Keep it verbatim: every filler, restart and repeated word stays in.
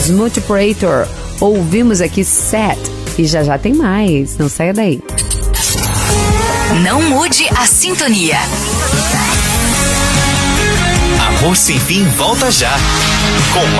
Smooth Operator. Ouvimos aqui Set. E já já tem mais. Não saia daí. Não mude a sintonia. Amor Sem Fim volta já. Com